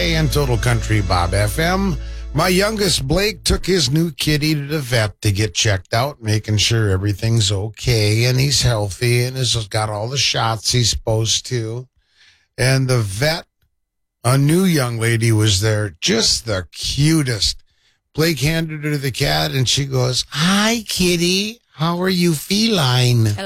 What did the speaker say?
and Total Country Bob FM. My youngest, Blake, took his new kitty to the vet to get checked out, making sure everything's okay and he's healthy and has got all the shots he's supposed to. And the vet, a new young lady, was there, just the cutest. Blake handed her the cat and she goes, "Hi, kitty. How are you feline?"